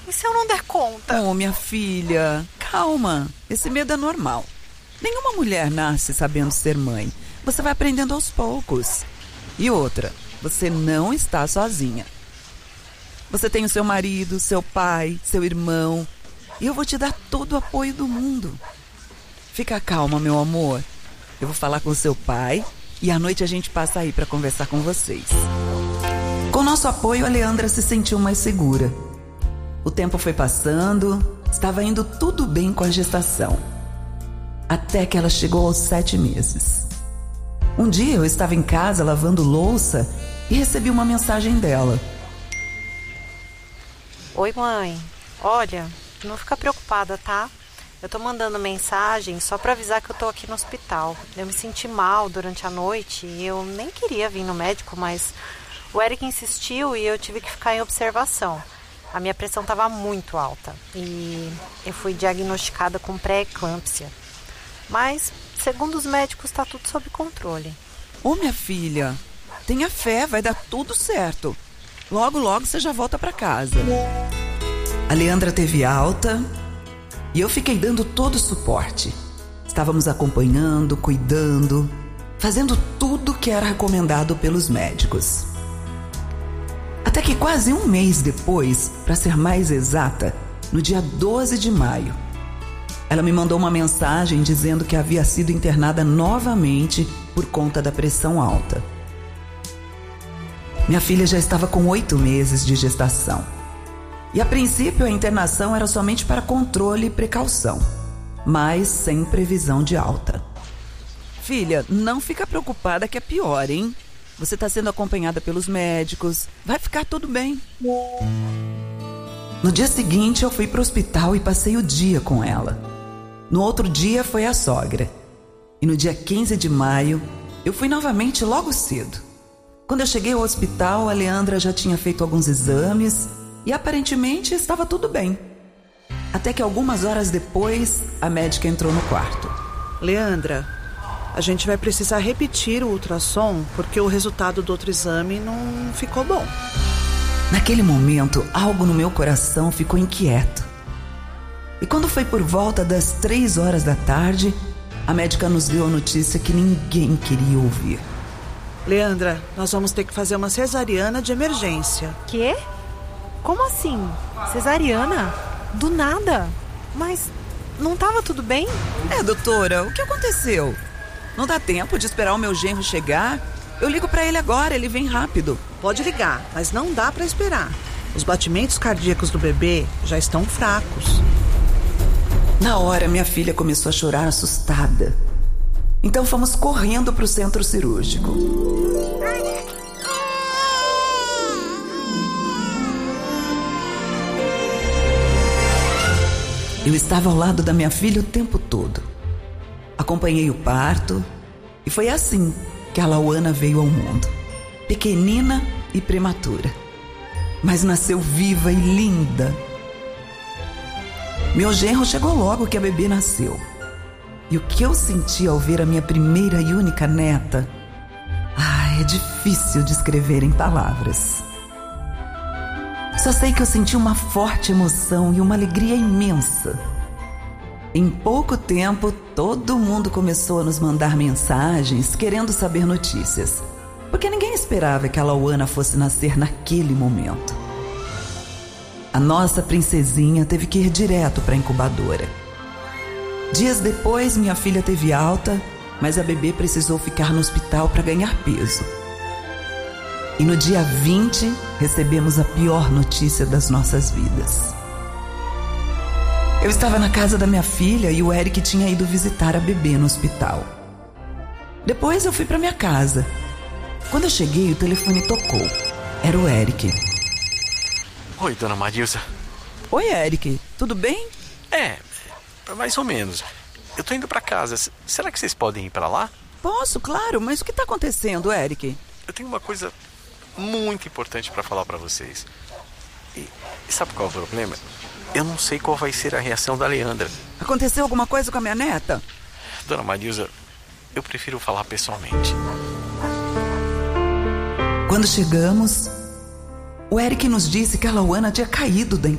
E se eu não der conta? Oh, minha filha, calma. Esse medo é normal. Nenhuma mulher nasce sabendo ser mãe. Você vai aprendendo aos poucos. E outra, você não está sozinha. Você tem o seu marido, seu pai, seu irmão. E eu vou te dar todo o apoio do mundo. Fica calma, meu amor. Eu vou falar com o seu pai e à noite a gente passa aí para conversar com vocês. Com nosso apoio, a Leandra se sentiu mais segura. O tempo foi passando, estava indo tudo bem com a gestação. Até que ela chegou aos 7 meses. Um dia eu estava em casa lavando louça e recebi uma mensagem dela. Oi, mãe. Olha, não fica preocupada, tá? Eu tô mandando mensagem só pra avisar que eu tô aqui no hospital. Eu me senti mal durante a noite e eu nem queria vir no médico, mas o Eric insistiu e eu tive que ficar em observação. A minha pressão estava muito alta e eu fui diagnosticada com pré-eclâmpsia. Mas, segundo os médicos, está tudo sob controle. Ô, minha filha, tenha fé, vai dar tudo certo. Logo, logo você já volta para casa. A Leandra teve alta e eu fiquei dando todo o suporte. Estávamos acompanhando, cuidando, fazendo tudo que era recomendado pelos médicos. Até que quase um mês depois, para ser mais exata, no dia 12 de maio, ela me mandou uma mensagem dizendo que havia sido internada novamente por conta da pressão alta. Minha filha já estava com 8 meses de gestação. E a princípio a internação era somente para controle e precaução, mas sem previsão de alta. Filha, não fica preocupada que é pior, hein? Você está sendo acompanhada pelos médicos. Vai ficar tudo bem. No dia seguinte, eu fui para o hospital e passei o dia com ela. No outro dia, foi a sogra. E no dia 15 de maio, eu fui novamente logo cedo. Quando eu cheguei ao hospital, a Leandra já tinha feito alguns exames e aparentemente estava tudo bem. Até que algumas horas depois, a médica entrou no quarto. Leandra, a gente vai precisar repetir o ultrassom porque o resultado do outro exame não ficou bom. Naquele momento, algo no meu coração ficou inquieto. E quando foi por volta das 3 horas da tarde, a médica nos deu a notícia que ninguém queria ouvir. Leandra, nós vamos ter que fazer uma cesariana de emergência. Quê? Como assim? Cesariana? Do nada? Mas não estava tudo bem? Doutora, o que aconteceu? Não dá tempo de esperar o meu genro chegar? Eu ligo pra ele agora, ele vem rápido. Pode ligar, mas não dá pra esperar. Os batimentos cardíacos do bebê já estão fracos. Na hora, minha filha começou a chorar assustada. Então fomos correndo pro centro cirúrgico. Eu estava ao lado da minha filha o tempo todo. Acompanhei o parto e foi assim que a Lauana veio ao mundo. Pequenina e prematura, mas nasceu viva e linda. Meu genro chegou logo que a bebê nasceu. E o que eu senti ao ver a minha primeira e única neta, é difícil descrever em palavras. Só sei que eu senti uma forte emoção e uma alegria imensa. Em pouco tempo, todo mundo começou a nos mandar mensagens querendo saber notícias, porque ninguém esperava que a Lauana fosse nascer naquele momento. A nossa princesinha teve que ir direto para a incubadora. Dias depois, minha filha teve alta, mas a bebê precisou ficar no hospital para ganhar peso. E no dia 20, recebemos a pior notícia das nossas vidas. Eu estava na casa da minha filha e o Eric tinha ido visitar a bebê no hospital. Depois eu fui para minha casa. Quando eu cheguei, o telefone tocou. Era o Eric. Oi, dona Marilza. Oi, Eric. Tudo bem? Mais ou menos. Eu tô indo pra casa. Será que vocês podem ir pra lá? Posso, claro. Mas o que tá acontecendo, Eric? Eu tenho uma coisa muito importante pra falar pra vocês. E sabe qual é o problema? Eu não sei qual vai ser a reação da Leandra. Aconteceu alguma coisa com a minha neta? Dona Marilza, eu prefiro falar pessoalmente. Quando chegamos, o Eric nos disse que a Lauana tinha caído da